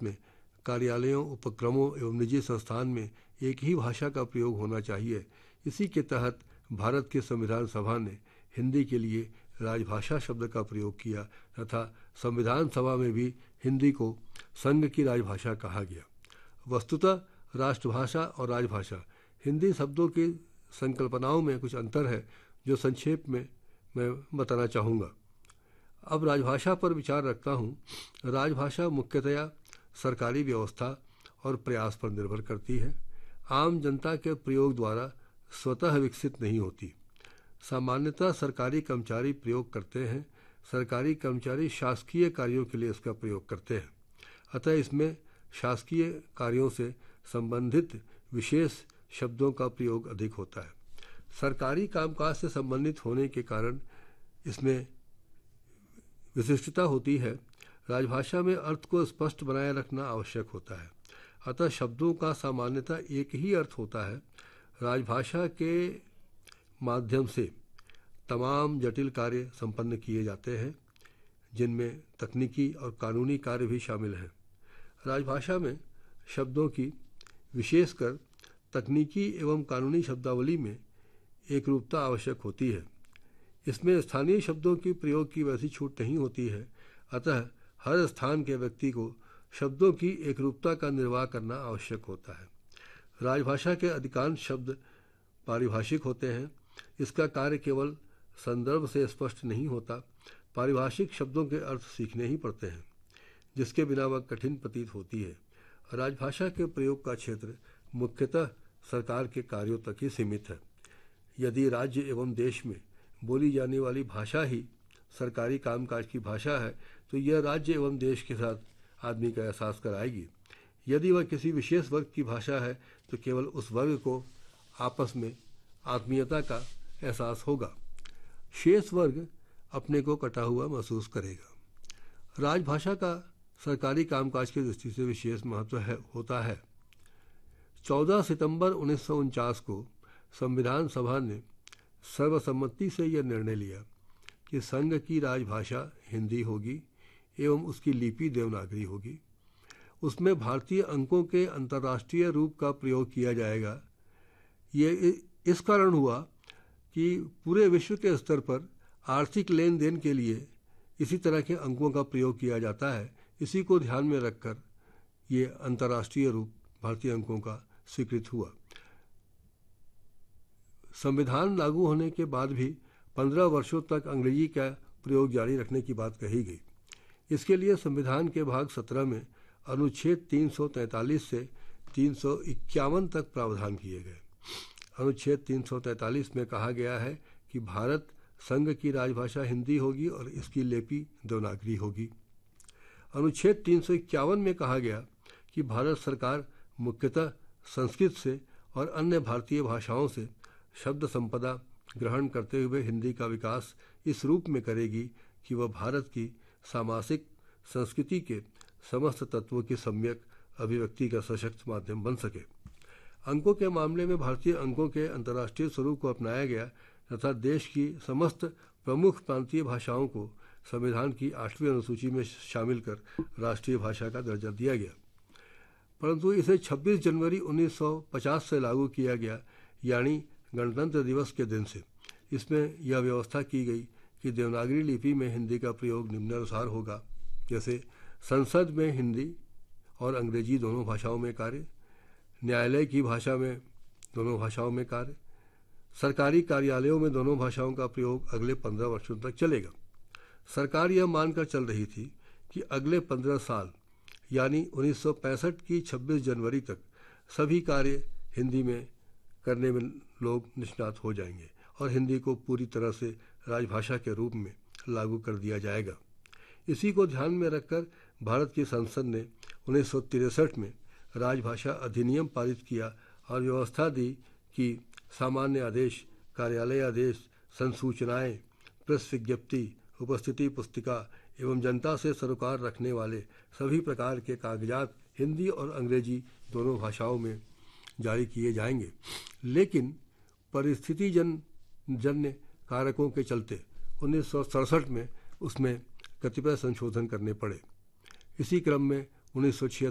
भारत में कार्यालयों, उपक्रमों एवं निजी संस्थान में एक ही भाषा का प्रयोग होना चाहिए। इसी के तहत भारत के संविधान सभा ने हिंदी के लिए राजभाषा शब्द का प्रयोग किया तथा संविधान सभा में भी हिंदी को संघ की राजभाषा कहा गया। वस्तुतः राष्ट्रभाषा और राजभाषा हिंदी शब्दों की संकल्पनाओं में कुछ अंतर है जो संक्षेप में मैं बताना चाहूँगा। अब राजभाषा पर विचार रखता हूँ। राजभाषा मुख्यतया सरकारी व्यवस्था और प्रयास पर निर्भर करती है, आम जनता के प्रयोग द्वारा स्वतः विकसित नहीं होती। सामान्यतः सरकारी कर्मचारी प्रयोग करते हैं। सरकारी कर्मचारी शासकीय कार्यों के लिए इसका प्रयोग करते हैं, अतः इसमें शासकीय कार्यों से संबंधित विशेष शब्दों का प्रयोग अधिक होता है। सरकारी कामकाज से संबंधित होने के कारण इसमें विशिष्टता होती है। राजभाषा में अर्थ को स्पष्ट बनाए रखना आवश्यक होता है, अतः शब्दों का सामान्यतः एक ही अर्थ होता है। राजभाषा के माध्यम से तमाम जटिल कार्य संपन्न किए जाते हैं, जिनमें तकनीकी और कानूनी कार्य भी शामिल हैं। राजभाषा में शब्दों की विशेषकर तकनीकी एवं कानूनी शब्दावली में एक रूपता आवश्यक होती है। इसमें स्थानीय शब्दों की प्रयोग की वैसी छूट नहीं होती है, अतः हर स्थान के व्यक्ति को शब्दों की एक रूपता का निर्वाह करना आवश्यक होता है। राजभाषा के अधिकांश शब्द पारिभाषिक होते हैं। इसका कार्य केवल संदर्भ से स्पष्ट नहीं होता, पारिभाषिक शब्दों के अर्थ सीखने ही पड़ते हैं, जिसके बिना वह कठिन प्रतीत होती है। राजभाषा के प्रयोग का क्षेत्र मुख्यतः सरकार के कार्यों तक ही सीमित है। यदि राज्य एवं देश में बोली जाने वाली भाषा ही सरकारी कामकाज की भाषा है तो यह राज्य एवं देश के साथ आदमी का एहसास कराएगी। यदि वह किसी विशेष वर्ग की भाषा है तो केवल उस वर्ग को आपस में आत्मीयता का एहसास होगा, शेष वर्ग अपने को कटा हुआ महसूस करेगा। राजभाषा का सरकारी कामकाज की दृष्टि से विशेष महत्व होता है। 14 सितंबर 1949 को संविधान सभा ने सर्वसम्मति से यह निर्णय लिया कि संघ की राजभाषा हिंदी होगी एवं उसकी लिपि देवनागरी होगी। उसमें भारतीय अंकों के अंतर्राष्ट्रीय रूप का प्रयोग किया जाएगा। ये इस कारण हुआ कि पूरे विश्व के स्तर पर आर्थिक लेन देन के लिए इसी तरह के अंकों का प्रयोग किया जाता है। इसी को ध्यान में रखकर ये अंतर्राष्ट्रीय रूप भारतीय अंकों का स्वीकृत हुआ। संविधान लागू होने के बाद भी 15 वर्षों तक अंग्रेजी का प्रयोग जारी रखने की बात कही गई। इसके लिए संविधान के भाग 17 में अनुच्छेद 343 से 351 तक प्रावधान किए गए। अनुच्छेद 343 में कहा गया है कि भारत संघ की राजभाषा हिंदी होगी और इसकी लिपि देवनागरी होगी। अनुच्छेद 351 में कहा गया कि भारत सरकार मुख्यतः संस्कृत से और अन्य भारतीय भाषाओं से शब्द संपदा ग्रहण करते हुए हिंदी का विकास इस रूप में करेगी कि वह भारत की सामासिक संस्कृति के समस्त तत्वों की सम्यक अभिव्यक्ति का सशक्त माध्यम बन सके। अंकों के मामले में भारतीय अंकों के अंतर्राष्ट्रीय स्वरूप को अपनाया गया तथा देश की समस्त प्रमुख प्रांतीय भाषाओं को संविधान की 8वीं अनुसूची में शामिल कर राष्ट्रीय भाषा का दर्जा दिया गया। परंतु इसे 26 जनवरी 1950 से लागू किया गया, यानी गणतंत्र दिवस के दिन से। इसमें यह व्यवस्था की गई कि देवनागरी लिपि में हिंदी का प्रयोग निम्नानुसार होगा, जैसे संसद में हिंदी और अंग्रेजी दोनों भाषाओं में कार्य, न्यायालय की भाषा में दोनों भाषाओं में कार्य, सरकारी कार्यालयों में दोनों भाषाओं का प्रयोग अगले 15 वर्षों तक चलेगा। सरकार यह मानकर चल रही थी कि अगले 15 साल यानी 1965 की 26 जनवरी तक सभी कार्य हिंदी में करने में लोग निष्णात हो जाएंगे और हिंदी को पूरी तरह से राजभाषा के रूप में लागू कर दिया जाएगा। इसी को ध्यान में रखकर भारत की संसद ने 1963 में राजभाषा अधिनियम पारित किया और व्यवस्था दी कि सामान्य आदेश, कार्यालय आदेश, संसूचनाएं, प्रेस विज्ञप्ति, उपस्थिति पुस्तिका एवं जनता से सरोकार रखने वाले सभी प्रकार के कागजात हिंदी और अंग्रेजी दोनों भाषाओं में जारी किए जाएंगे। लेकिन परिस्थिति जन्य कारकों के चलते 1967 में उसमें कतिपय संशोधन करने पड़े। इसी क्रम में 1976